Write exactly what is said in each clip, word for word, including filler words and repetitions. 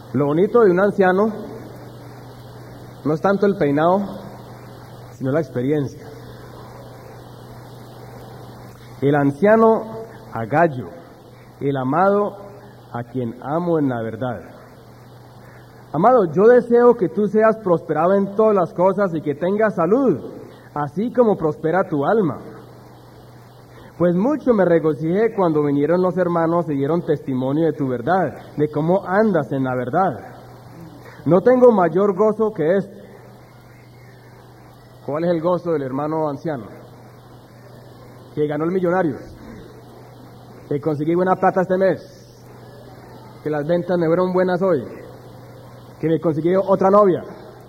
Lo bonito de un anciano no es tanto el peinado, sino la experiencia. El anciano a Gallo, el amado a quien amo en la verdad. Amado, yo deseo que tú seas prosperado en todas las cosas y que tengas salud, así como prospera tu alma. Pues mucho me regocijé cuando vinieron los hermanos y dieron testimonio de tu verdad, de cómo andas en la verdad. No tengo mayor gozo que este. ¿Cuál es el gozo del hermano anciano? Que ganó el Millonarios, que conseguí buena plata este mes, que las ventas me fueron buenas hoy, que me conseguí otra novia.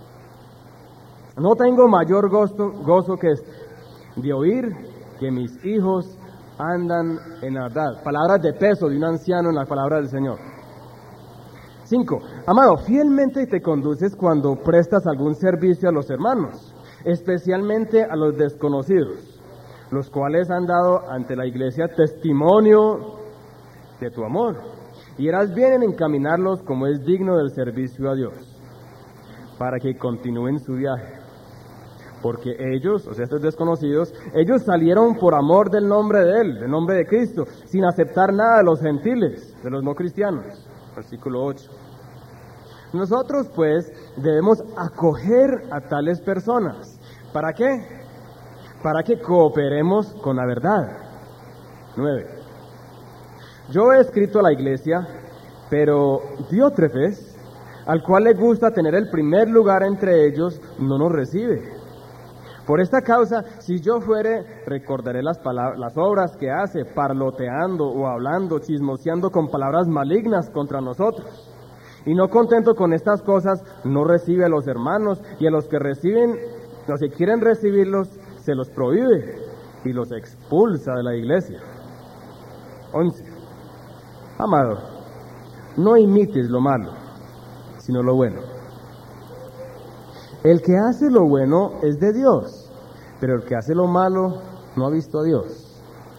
No tengo mayor gozo, gozo que este, de oír que mis hijos andan en la verdad. Palabras de peso de un anciano en la palabra del Señor. Cinco. Amado, fielmente te conduces cuando prestas algún servicio a los hermanos, especialmente a los desconocidos, los cuales han dado ante la iglesia testimonio de tu amor, y harás bien en encaminarlos como es digno del servicio a Dios, para que continúen su viaje. Porque ellos, o sea, estos desconocidos, ellos salieron por amor del nombre de Él, del nombre de Cristo, sin aceptar nada de los gentiles, de los no cristianos. Versículo ocho. Nosotros, pues, debemos acoger a tales personas. ¿Para qué? Para que cooperemos con la verdad. nueve. Yo he escrito a la iglesia, pero Diótrefes, al cual le gusta tener el primer lugar entre ellos, no nos recibe. Por esta causa, si yo fuere, recordaré las, palabras, las obras que hace, parloteando o hablando, chismoseando con palabras malignas contra nosotros. Y no contento con estas cosas, no recibe a los hermanos, y a los que reciben, los que quieren recibirlos, se los prohíbe y los expulsa de la iglesia. once. Amado, no imites lo malo, sino lo bueno. El que hace lo bueno es de Dios, pero el que hace lo malo no ha visto a Dios.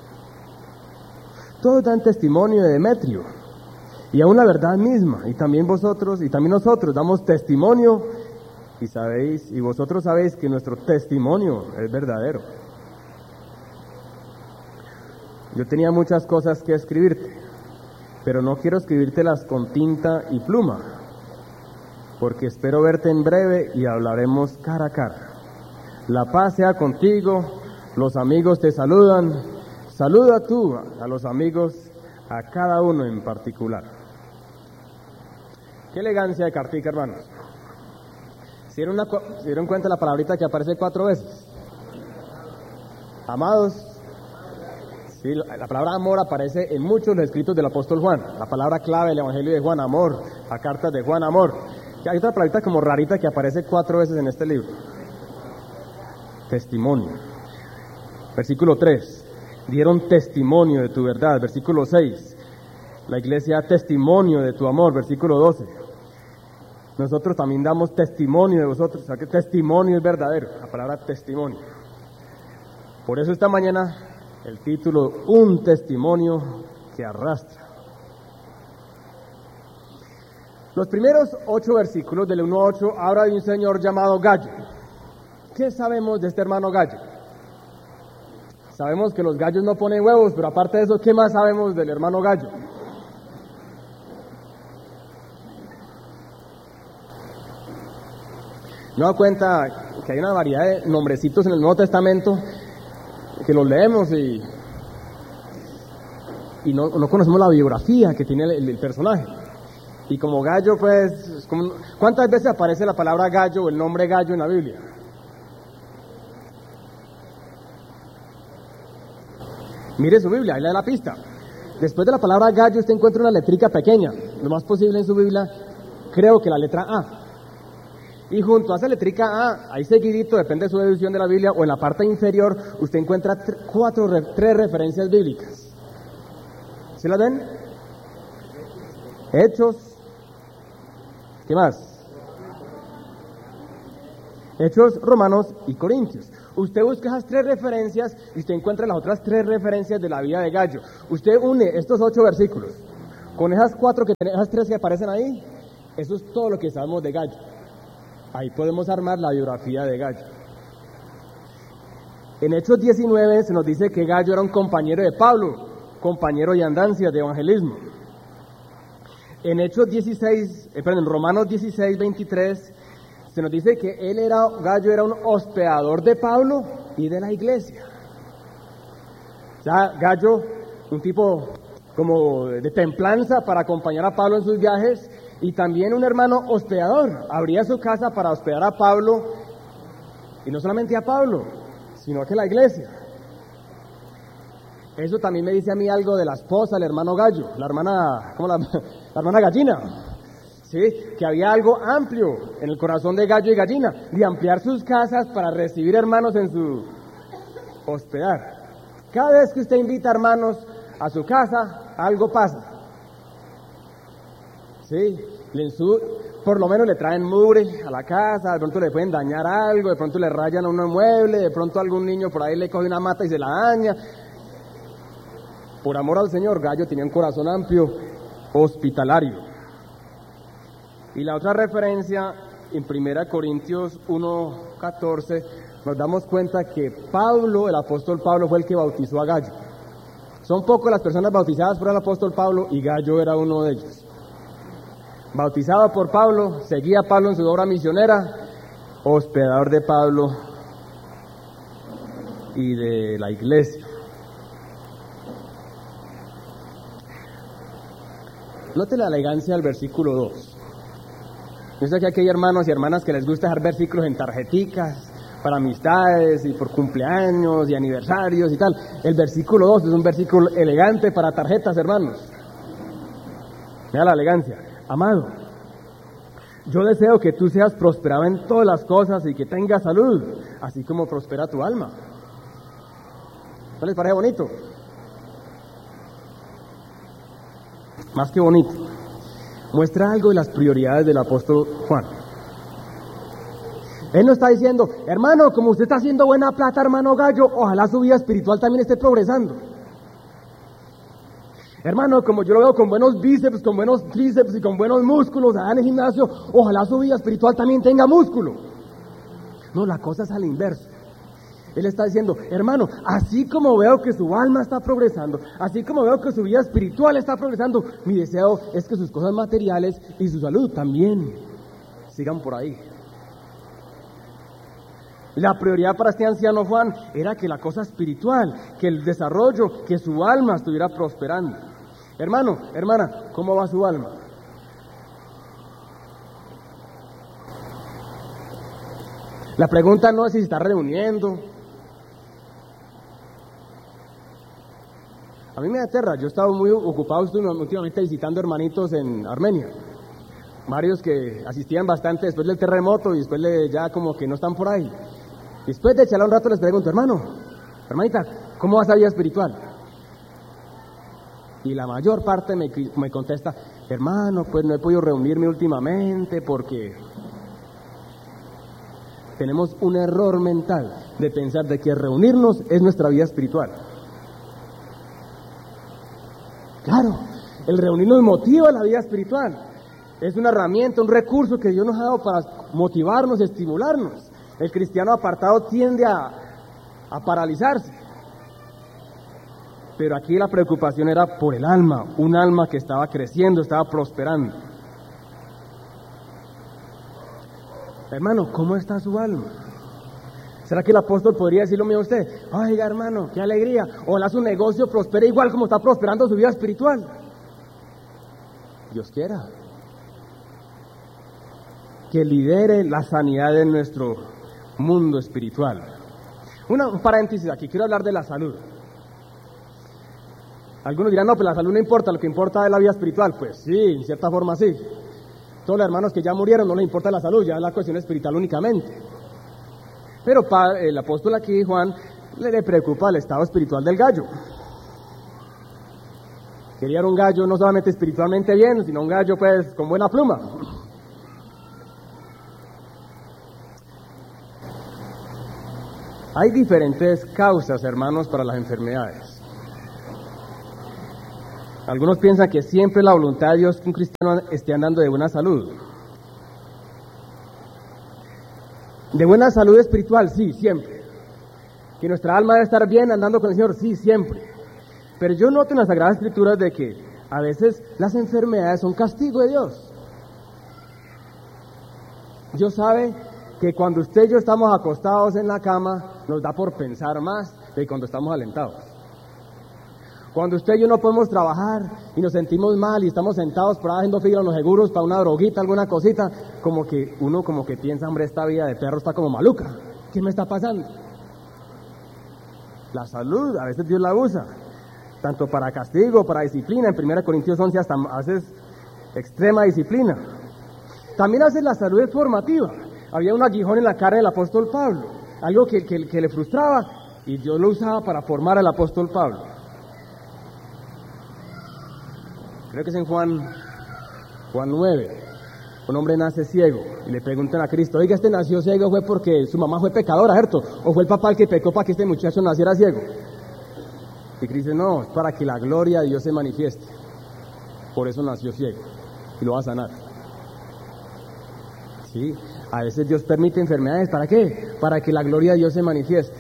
Todos dan testimonio de Demetrio, y aún la verdad misma, y también vosotros, y también nosotros damos testimonio, y sabéis, y vosotros sabéis que nuestro testimonio es verdadero. Yo tenía muchas cosas que escribirte, pero no quiero escribírtelas con tinta y pluma, porque espero verte en breve y hablaremos cara a cara. La paz sea contigo, los amigos te saludan, saluda tú a los amigos, a cada uno en particular. Qué elegancia de cartica, hermanos. ¿Se dieron, una, ¿Se dieron cuenta de la palabrita que aparece cuatro veces? Amados. Sí, la, la palabra amor aparece en muchos de los escritos del apóstol Juan. La palabra clave del evangelio de Juan, amor. La carta de Juan, amor. Hay otra palabrita como rarita que aparece cuatro veces en este libro. Testimonio. Versículo tres. Dieron testimonio de tu verdad. Versículo seis. La iglesia da testimonio de tu amor. Versículo doce. Nosotros también damos testimonio de vosotros. O sea que testimonio es verdadero. La palabra testimonio. Por eso esta mañana el título, un testimonio que arrastra. Los primeros ocho versículos del uno a ocho habla de un señor llamado Gallo. ¿Qué sabemos de este hermano Gallo? Sabemos que los gallos no ponen huevos, pero aparte de eso, ¿qué más sabemos del hermano Gallo? Me doy cuenta que hay una variedad de nombrecitos en el Nuevo Testamento que los leemos y, y no, no conocemos la biografía que tiene el, el personaje. Y como Gallo, pues, como, ¿cuántas veces aparece la palabra Gallo o el nombre Gallo en la Biblia? Mire su Biblia, ahí le da la pista. Después de la palabra Gallo usted encuentra una letrica pequeña, lo más posible en su Biblia, creo que la letra A. Y junto a esa letrica A, ahí seguidito, depende de su edición de la Biblia, o en la parte inferior, usted encuentra tre- cuatro, re- tres referencias bíblicas. ¿Sí las ven? Hechos. ¿Qué más? Hechos, Romanos y Corintios. Usted busca esas tres referencias y usted encuentra las otras tres referencias de la vida de Gallo. Usted une estos ocho versículos con esas cuatro que esas tres que aparecen ahí Eso es todo lo que sabemos de Gallo. Ahí podemos armar la biografía de Gallo. En Hechos diecinueve se nos dice que Gallo era un compañero de Pablo, compañero de andancias, de evangelismo. En Hechos dieciséis, eh, perdón, en Romanos dieciséis, veintitrés, se nos dice que él era, Gallo era un hospedador de Pablo y de la iglesia. O sea, Gallo, un tipo como de templanza para acompañar a Pablo en sus viajes, y también un hermano hospedador. Abría su casa para hospedar a Pablo, y no solamente a Pablo, sino que la iglesia. Eso también me dice a mí algo de la esposa, el hermano Gallo, la hermana, ¿cómo la, la hermana Gallina? Sí, que había algo amplio en el corazón de Gallo y Gallina, de ampliar sus casas para recibir hermanos en su hospedar. Cada vez que usted invita hermanos a su casa, algo pasa. Sí, le su, por lo menos le traen mugre a la casa, de pronto le pueden dañar algo, de pronto le rayan a un mueble, de pronto algún niño por ahí le coge una mata y se la daña. Por amor al Señor, Gallo tenía un corazón amplio, hospitalario. Y la otra referencia, en primera Corintios uno, catorce, nos damos cuenta que Pablo, el apóstol Pablo, fue el que bautizó a Gallo. Son pocas las personas bautizadas por el apóstol Pablo, y Gallo era uno de ellos. Bautizado por Pablo, seguía a Pablo en su obra misionera, hospedador de Pablo y de la iglesia. Note la elegancia del versículo dos. Yo sé que aquí hay hermanos y hermanas que les gusta dejar versículos en tarjeticas para amistades y por cumpleaños y aniversarios y tal. El versículo dos es un versículo elegante para tarjetas, hermanos. Mira la elegancia. Amado, yo deseo que tú seas prosperado en todas las cosas y que tengas salud, así como prospera tu alma. ¿No les parece bonito? Más que bonito. Muestra algo de las prioridades del apóstol Juan. Él no está diciendo, hermano, como usted está haciendo buena plata, hermano Gallo, ojalá su vida espiritual también esté progresando. Hermano, como yo lo veo con buenos bíceps, con buenos tríceps y con buenos músculos allá en el gimnasio, ojalá su vida espiritual también tenga músculo. No, la cosa es al inverso. Él está diciendo, hermano, así como veo que su alma está progresando, así como veo que su vida espiritual está progresando, mi deseo es que sus cosas materiales y su salud también sigan por ahí. La prioridad para este anciano Juan era que la cosa espiritual, que el desarrollo, que su alma estuviera prosperando. Hermano, hermana, ¿cómo va su alma? La pregunta no es si se está reuniendo. A mí me aterra, yo he estado muy ocupado últimamente visitando hermanitos en Armenia. Varios que asistían bastante después del terremoto y después de ya como que no están por ahí. Después de charlar un rato les pregunto, hermano, hermanita, ¿cómo va esa vida espiritual? Y la mayor parte me, me contesta, hermano, pues no he podido reunirme últimamente porque tenemos un error mental de pensar de que reunirnos es nuestra vida espiritual. Claro, el reunirnos motiva la vida espiritual. Es una herramienta, un recurso que Dios nos ha dado para motivarnos, estimularnos. El cristiano apartado tiende a, a paralizarse. Pero aquí la preocupación era por el alma, un alma que estaba creciendo, estaba prosperando. Hermano, ¿cómo está su alma? ¿Será que el apóstol podría decir lo mismo a usted? Oiga, hermano, qué alegría. Ojalá su negocio prospere igual como está prosperando su vida espiritual. Dios quiera. Que lidere la sanidad de nuestro mundo espiritual. Una, un paréntesis aquí, quiero hablar de la salud. Algunos dirán, no, pues la salud no importa, lo que importa es la vida espiritual. Pues sí, en cierta forma sí. Todos los hermanos que ya murieron no les importa la salud, ya es la cuestión espiritual únicamente. Pero para el apóstol aquí, Juan, le, le preocupa el estado espiritual del gallo. Quería un gallo no solamente espiritualmente bien, sino un gallo pues con buena pluma. Hay diferentes causas, hermanos, para las enfermedades. Algunos piensan que siempre la voluntad de Dios que un cristiano esté andando de buena salud. De buena salud espiritual, sí, siempre. Que nuestra alma debe estar bien andando con el Señor, sí, siempre. Pero yo noto en las Sagradas Escrituras de que a veces las enfermedades son castigo de Dios. Dios sabe que cuando usted y yo estamos acostados en la cama, nos da por pensar más de cuando estamos alentados. Cuando usted y yo no podemos trabajar y nos sentimos mal y estamos sentados por ahí haciendo fila en los seguros para una droguita, alguna cosita, como que uno como que piensa, hombre, esta vida de perro está como maluca. ¿Qué me está pasando? La salud, a veces Dios la usa, tanto para castigo, para disciplina. En primera Corintios once hasta haces extrema disciplina. También hace la salud es formativa. Había un aguijón en la cara del apóstol Pablo, algo que, que, que le frustraba, y Dios lo usaba para formar al apóstol Pablo. Creo que es en Juan, Juan nueve, un hombre nace ciego, y le preguntan a Cristo, oiga, este nació ciego fue porque su mamá fue pecadora, ¿cierto? ¿O fue el papá el que pecó para que este muchacho naciera ciego? Y Cristo dice, no, es para que la gloria de Dios se manifieste. Por eso nació ciego, y lo va a sanar. Sí, a veces Dios permite enfermedades, ¿para qué? Para que la gloria de Dios se manifieste.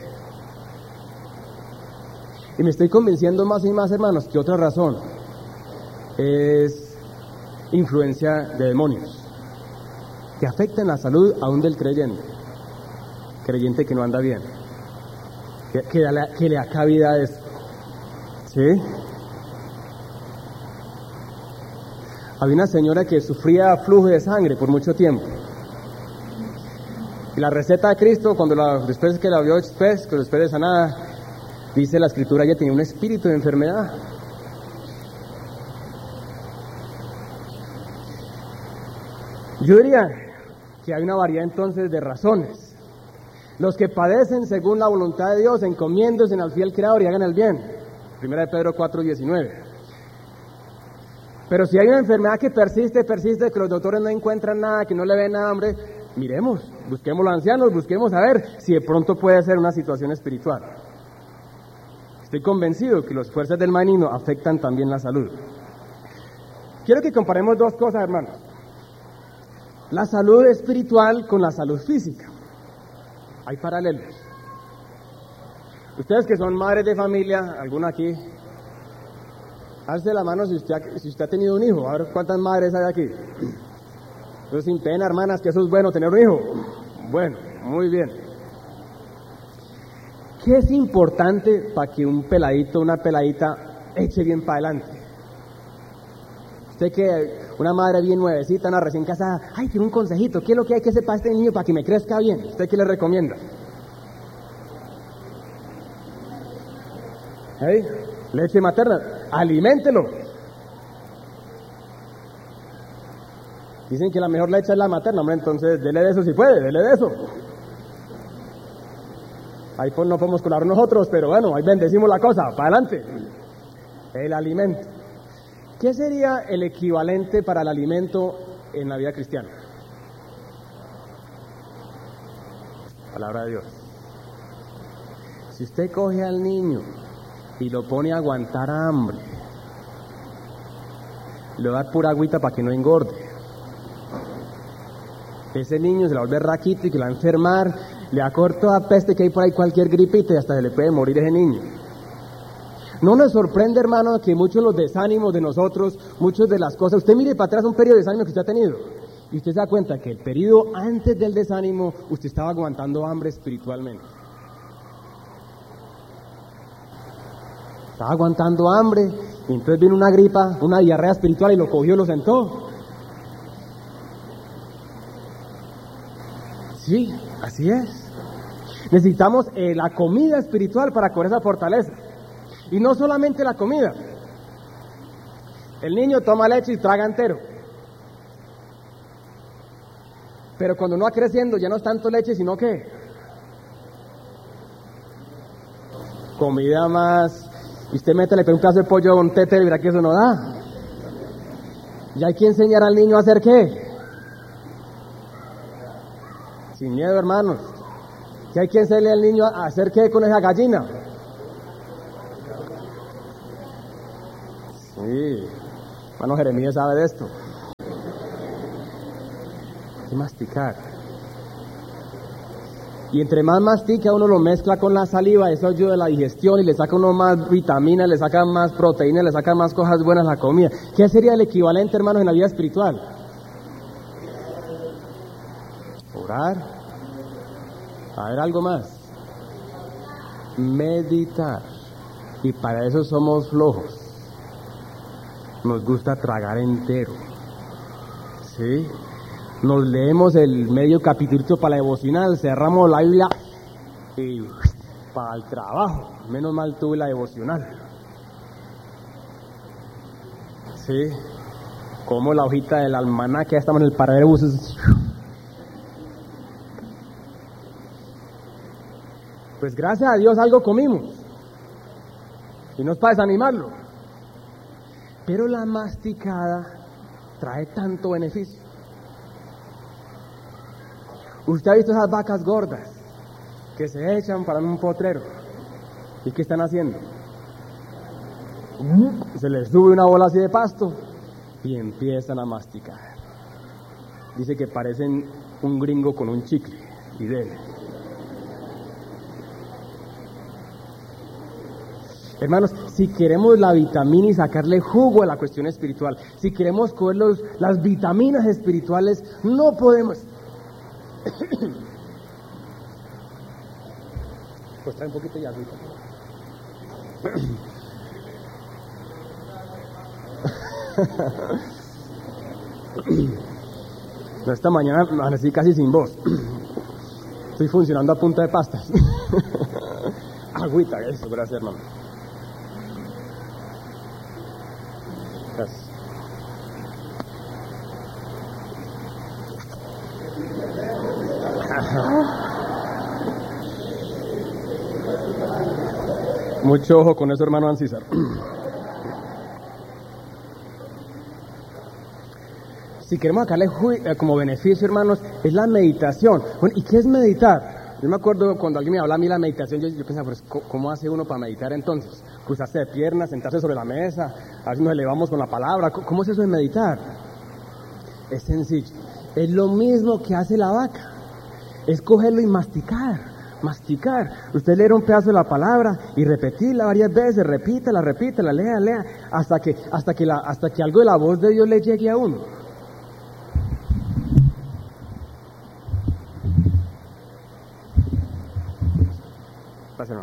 Y me estoy convenciendo más y más, hermanos, que otra razón es influencia de demonios que afectan la salud aún del creyente, creyente que no anda bien, que, que, le, que le da cabida a esto. ¿Sí? Había una señora que sufría flujo de sangre por mucho tiempo. Y la receta de Cristo, cuando la, después que la vio después, que después de sanada, dice la Escritura, ella tenía un espíritu de enfermedad. Yo diría que hay una variedad entonces de razones. Los que padecen según la voluntad de Dios, encomiéndose al fiel Creador y hagan el bien. Primera de Pedro cuatro diecinueve. Pero si hay una enfermedad que persiste, persiste, que los doctores no encuentran nada, que no le ven nada, hombre, miremos, busquemos los ancianos, busquemos a ver si de pronto puede ser una situación espiritual. Estoy convencido que las fuerzas del maligno afectan también la salud. Quiero que comparemos dos cosas, hermanos. La salud espiritual con la salud física. Hay paralelos. Ustedes que son madres de familia, alguna aquí, alce la mano si usted, ha, si usted ha tenido un hijo. A ver cuántas madres hay aquí. Entonces, sin pena, hermanas, que eso es bueno, tener un hijo. Bueno, muy bien. ¿Qué es importante para que un peladito, una peladita, eche bien para adelante? Usted que una madre bien nuevecita, una recién casada, ay, tiene un consejito, ¿qué es lo que hay que hacer para este niño para que me crezca bien? ¿Usted qué le recomienda? ¿Hey? Leche materna, aliméntelo. Dicen que la mejor leche es la materna, hombre, entonces dele de eso si puede, dele de eso. Ahí no podemos colar nosotros, pero bueno, ahí bendecimos la cosa, para adelante. El alimento. ¿Qué sería el equivalente para el alimento en la vida cristiana? Palabra de Dios. Si usted coge al niño y lo pone a aguantar hambre, le va a dar pura agüita para que no engorde. Ese niño se le va a volver raquito y que le va a enfermar, le va a coger toda peste que hay por ahí, cualquier gripita, y hasta se le puede morir ese niño. No nos sorprende, hermano, que muchos de los desánimos de nosotros, muchas de las cosas, usted mire para atrás un periodo de desánimo que usted ha tenido, y usted se da cuenta que el periodo antes del desánimo, usted estaba aguantando hambre espiritualmente. Estaba aguantando hambre, y entonces vino una gripa, una diarrea espiritual, y lo cogió y lo sentó. Sí, así es. Necesitamos eh, la comida espiritual para cobrar esa fortaleza. Y no solamente la comida. El niño toma leche y traga entero. Pero cuando uno va creciendo ya no es tanto leche, sino que comida más. Y usted métele un pedazo de pollo a un tete y verá que eso no da. Y hay que enseñar al niño a hacer qué. Sin miedo, hermanos. Que hay que enseñarle al niño a hacer qué con esa gallina. Sí, hermano Jeremías sabe de esto. Hay que masticar. Y entre más mastica, uno lo mezcla con la saliva, eso ayuda a la digestión y le saca uno más vitaminas, le saca más proteínas, le saca más cosas buenas a la comida. ¿Qué sería el equivalente, hermanos, en la vida espiritual? Orar. A ver, algo más. Meditar. Y para eso somos flojos. Nos gusta tragar entero. ¿Sí? Nos leemos el medio capítulo para la devocional, cerramos la Biblia y para el trabajo. Menos mal tuve la devocional. Sí, como la hojita del almanaque, ya estamos en el paradero de buses. Pues gracias a Dios algo comimos. Y no es para desanimarlo. Pero la masticada trae tanto beneficio. Usted ha visto esas vacas gordas que se echan para un potrero. ¿Y qué están haciendo? Se les sube una bola así de pasto y empiezan a masticar. Dice que parecen un gringo con un chicle y dele. Hermanos, si queremos la vitamina y sacarle jugo a la cuestión espiritual, si queremos coger los, las vitaminas espirituales, no podemos... Pues trae un poquito ya, agüita. No, esta mañana amanecí casi sin voz. Estoy funcionando a punta de pastas. Agüita, eso, gracias, hermano. Gracias. Mucho ojo con eso, hermano Ancísar. Si queremos sacarle como beneficio, hermanos, es la meditación. Bueno, ¿y qué es meditar? Yo me acuerdo cuando alguien me hablaba a mí de la meditación, yo, yo pensaba, pues, ¿cómo hace uno para meditar entonces? Cruzarse de piernas, sentarse sobre la mesa, a ver si nos elevamos con la palabra. ¿Cómo es eso de meditar? Es sencillo. Es lo mismo que hace la vaca. Es cogerlo y masticar. Masticar. Usted leer un pedazo de la palabra y repetirla varias veces, repítela, repítela, lea, lea, hasta que, hasta que, la, hasta que algo de la voz de Dios le llegue a uno. Pásenlo.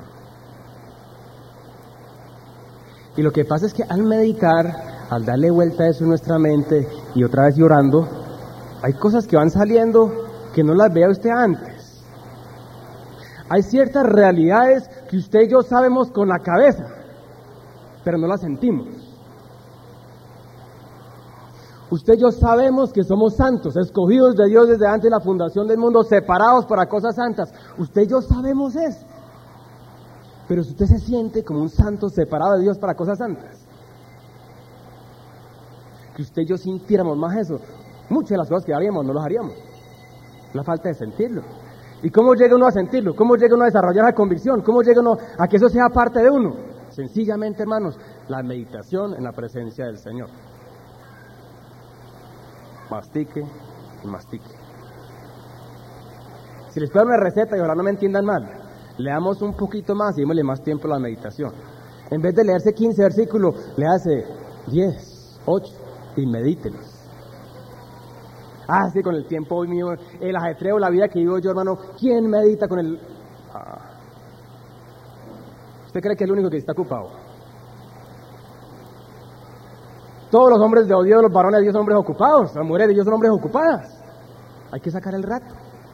Y lo que pasa es que al meditar, al darle vuelta a eso en nuestra mente y otra vez llorando, hay cosas que van saliendo que no las vea usted antes. Hay ciertas realidades que usted y yo sabemos con la cabeza, pero no las sentimos. Usted y yo sabemos que somos santos, escogidos de Dios desde antes de la fundación del mundo, separados para cosas santas. Usted y yo sabemos eso. Pero si usted se siente como un santo separado de Dios para cosas santas, que usted y yo sintiéramos más eso, muchas de las cosas que haríamos no las haríamos. La falta de sentirlo. ¿Y cómo llega uno a sentirlo? ¿Cómo llega uno a desarrollar la convicción? ¿Cómo llega uno a que eso sea parte de uno? Sencillamente, hermanos, la meditación en la presencia del Señor. Mastique y mastique. Si les puedo dar una receta y ahora no me entiendan mal, leamos un poquito más y démosle más tiempo a la meditación. En vez de leerse quince versículos, léase diez, ocho y medítelos. Ah, sí, con el tiempo hoy mío, el ajetreo, la vida que vivo yo, hermano, ¿quién medita con el...? Ah. ¿Usted cree que es el único que está ocupado? Todos los hombres de Dios, los varones de Dios son hombres ocupados, las mujeres de Dios son hombres ocupadas. Hay que sacar el rato.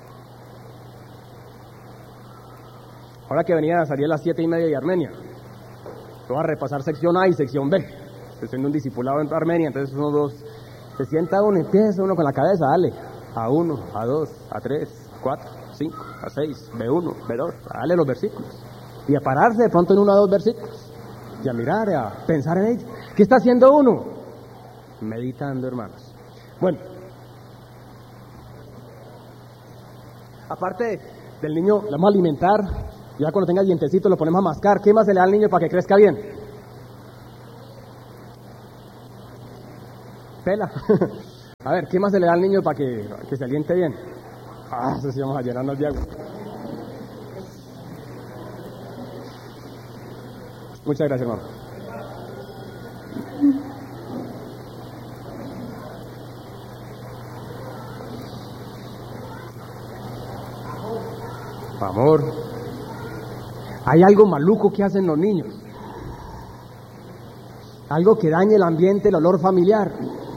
Ahora que venía a salir a las siete y media de Armenia, voy a repasar sección A y sección B. Estoy siendo un discipulado en Armenia, entonces uno, dos... Se sienta uno y empieza uno con la cabeza, dale, a uno, a dos, a tres, a cuatro, a cinco, a seis, B uno, B dos, dale los versículos. Y a pararse de pronto en uno o dos versículos. Y a mirar, y a pensar en ellos. ¿Qué está haciendo uno? Meditando, hermanos. Bueno, aparte del niño, le vamos a alimentar, ya cuando tenga dientecitos lo ponemos a mascar. ¿Qué más se le da al niño para que crezca bien? Pela. A ver, ¿qué más se le da al niño para que, que se aliente bien? Ah, eso sí, vamos a llenarnos de agua. Muchas gracias, hermano. Amor. Hay algo maluco que hacen los niños. Algo que daña el ambiente, el olor familiar.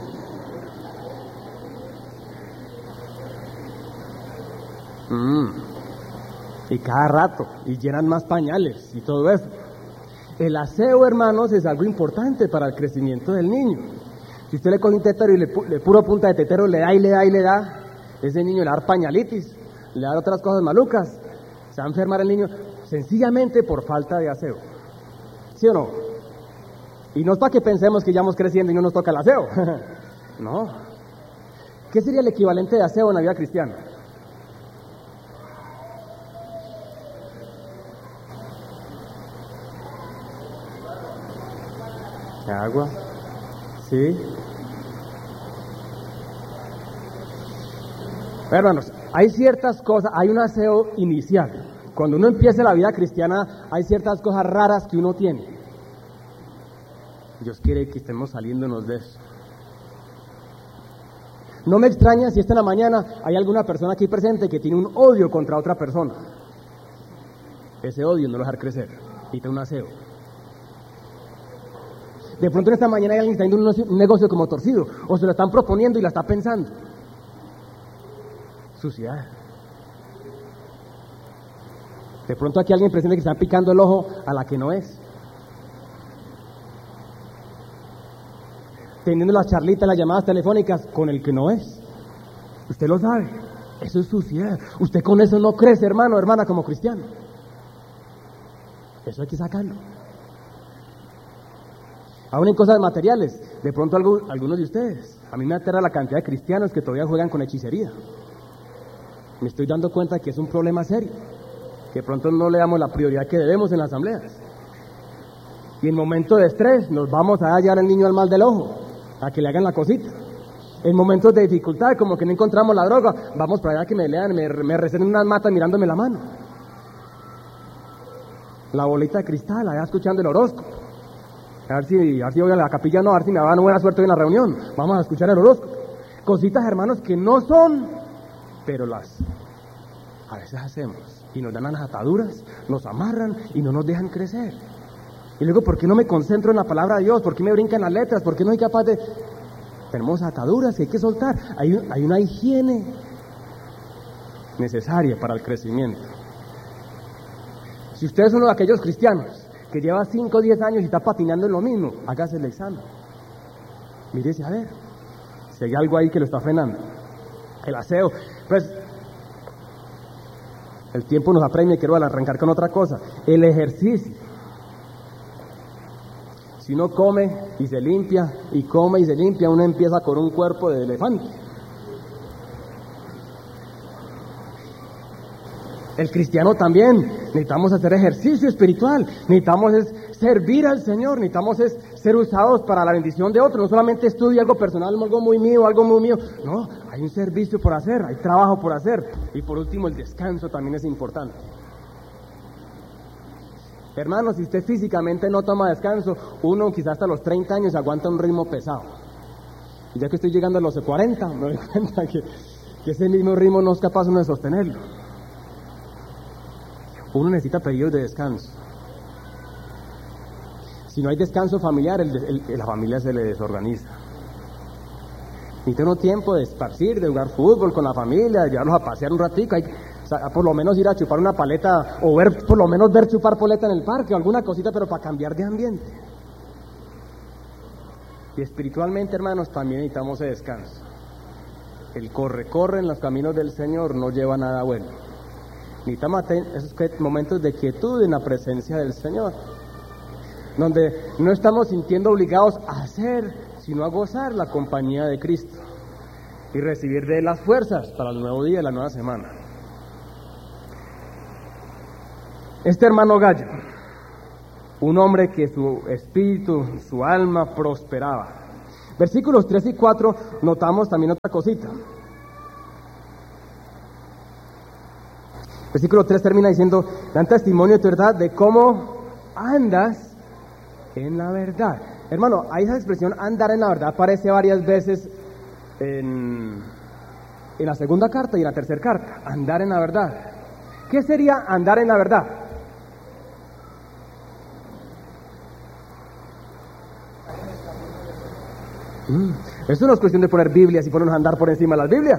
Mm. Y cada rato, y llenan más pañales y todo eso. El aseo, hermanos, es algo importante para el crecimiento del niño. Si usted le coge un tetero y le, le puro punta de tetero, le da y le da y le da, ese niño le va a dar pañalitis, le va a dar otras cosas malucas. Se va a enfermar el niño sencillamente por falta de aseo. ¿Sí o no? Y no es para que pensemos que ya vamos creciendo y no nos toca el aseo. No. ¿Qué sería el equivalente de aseo en la vida cristiana? Agua. Sí. Hermanos, hay ciertas cosas, hay un aseo inicial. Cuando uno empieza la vida cristiana, hay ciertas cosas raras que uno tiene. Dios quiere que estemos saliéndonos de eso. No me extraña si esta en la mañana hay alguna persona aquí presente que tiene un odio contra otra persona. Ese odio no lo dejar crecer, necesita un aseo. De pronto en esta mañana hay alguien que está haciendo un negocio como torcido, o se lo están proponiendo y la está pensando. Suciedad. De pronto aquí hay alguien presente que está picando el ojo a la que no es. Teniendo las charlitas, las llamadas telefónicas con el que no es. Usted lo sabe. Eso es suciedad. Usted con eso no crece, hermano, hermana, como cristiano. Eso hay que sacarlo. Aún en cosas materiales. De pronto algo, algunos de ustedes, a mí me aterra la cantidad de cristianos que todavía juegan con hechicería. Me estoy dando cuenta que es un problema serio, que de pronto no le damos la prioridad que debemos en las asambleas. Y en momentos de estrés nos vamos a hallar al niño al mal del ojo, a que le hagan la cosita. En momentos de dificultad, como que no encontramos la droga, vamos para allá que me lean, me, me receten unas matas mirándome la mano. La bolita de cristal, allá escuchando el horóscopo. A ver si, a ver si voy a la capilla, no, a ver si me va a dar buena suerte en la reunión. Vamos a escuchar el horóscopo. Cositas, hermanos, que no son, pero las a veces hacemos. Y nos dan las ataduras, nos amarran y no nos dejan crecer. Y luego, ¿por qué no me concentro en la palabra de Dios? ¿Por qué me brincan las letras? ¿Por qué no soy capaz de...? Tenemos ataduras que hay que soltar. Hay, hay una higiene necesaria para el crecimiento. Si usted es uno de aquellos cristianos que lleva cinco o diez años y está patinando en lo mismo, hágase el examen. Mírese a ver si hay algo ahí que lo está frenando. El aseo. Pues, el tiempo nos apremia y quiero arrancar con otra cosa. El ejercicio. Si uno come y se limpia, y come y se limpia, uno empieza con un cuerpo de elefante. El cristiano también, necesitamos hacer ejercicio espiritual, necesitamos es servir al Señor, necesitamos es ser usados para la bendición de otros, no solamente estudio algo personal, algo muy mío, algo muy mío, no, hay un servicio por hacer, hay trabajo por hacer, y por último el descanso también es importante. Hermanos, si usted físicamente no toma descanso, uno quizás hasta los treinta años aguanta un ritmo pesado, y ya que estoy llegando a los cuarenta, me doy cuenta que, que ese mismo ritmo no es capaz uno de sostenerlo. Uno necesita periodos de descanso. Si no hay descanso familiar, el, el, la familia se le desorganiza. Necesita uno tiempo de esparcir, de jugar fútbol con la familia, de llevarlos a pasear un ratico, hay, o sea, por lo menos ir a chupar una paleta, o ver, por lo menos ver chupar paleta en el parque, o alguna cosita, pero para cambiar de ambiente. Y espiritualmente, hermanos, también necesitamos ese descanso. El corre-corre en los caminos del Señor no lleva nada bueno. Necesitamos esos momentos de quietud en la presencia del Señor, donde no estamos sintiendo obligados a hacer, sino a gozar la compañía de Cristo y recibir de él las fuerzas para el nuevo día, la nueva semana. Este hermano Gallo, un hombre que su espíritu, su alma prosperaba. Versículos tres y cuatro notamos también otra cosita. Versículo tres termina diciendo, dan testimonio de tu verdad de cómo andas en la verdad. Hermano, ahí esa expresión andar en la verdad aparece varias veces en, en la segunda carta y en la tercera carta. Andar en la verdad. ¿Qué sería andar en la verdad? Mm, eso no es cuestión de poner Biblias y ponernos a andar por encima de las Biblias.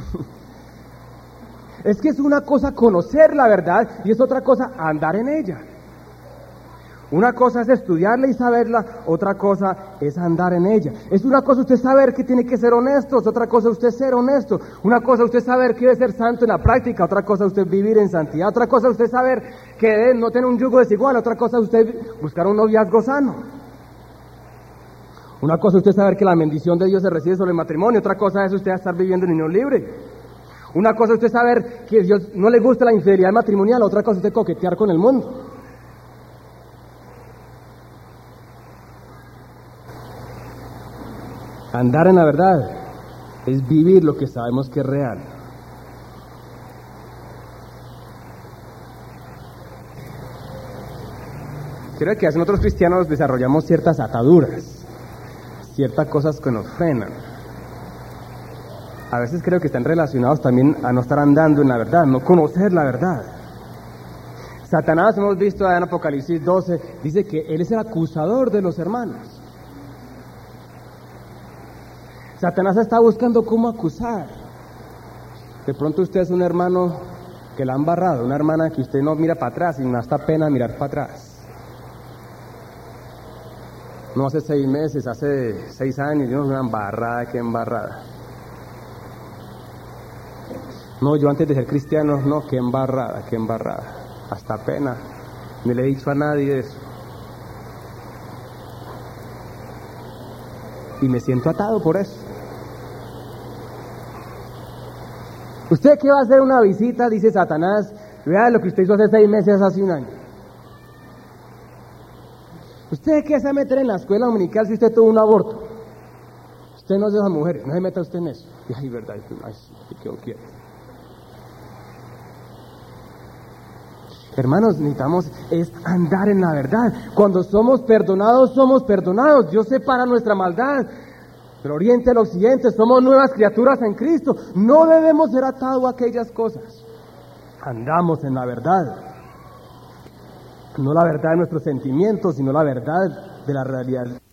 Es que es una cosa conocer la verdad y es otra cosa andar en ella. Una cosa es estudiarla y saberla, otra cosa es andar en ella. Es una cosa usted saber que tiene que ser honesto, es otra cosa usted ser honesto. Una cosa usted saber que debe ser santo en la práctica, otra cosa usted vivir en santidad, otra cosa usted saber que debe no tener un yugo desigual, otra cosa usted buscar un noviazgo sano. Una cosa usted saber que la bendición de Dios se recibe sobre el matrimonio, otra cosa es usted estar viviendo en unión libre. Una cosa usted saber que a Dios no le gusta la infidelidad matrimonial, otra cosa usted coquetear con el mundo. Andar en la verdad es vivir lo que sabemos que es real. Creo que a veces nosotros cristianos desarrollamos ciertas ataduras, ciertas cosas que nos frenan. A veces creo que están relacionados también a no estar andando en la verdad, no conocer la verdad. Satanás, hemos visto en Apocalipsis doce, dice que él es el acusador de los hermanos. Satanás está buscando cómo acusar. De pronto usted es un hermano que la han barrado, una hermana que usted no mira para atrás y no hasta pena mirar para atrás. No hace seis meses, hace seis años, yo no una embarrada, qué embarrada. No, yo antes de ser cristiano, no, qué embarrada, qué embarrada. Hasta pena, no le he dicho a nadie eso. Y me siento atado por eso. ¿Usted qué va a hacer una visita? Dice Satanás, vea lo que usted hizo hace seis meses, hace un año. ¿Usted qué se va a meter en la escuela dominical si usted tuvo un aborto? Usted no es de esas mujeres, no se meta usted en eso. Y ay, verdad, ay, sí, que yo quiero. Hermanos, necesitamos es andar en la verdad. Cuando somos perdonados, somos perdonados. Dios separa nuestra maldad del oriente al occidente. Somos nuevas criaturas en Cristo. No debemos ser atados a aquellas cosas. Andamos en la verdad. No la verdad de nuestros sentimientos, sino la verdad de la realidad.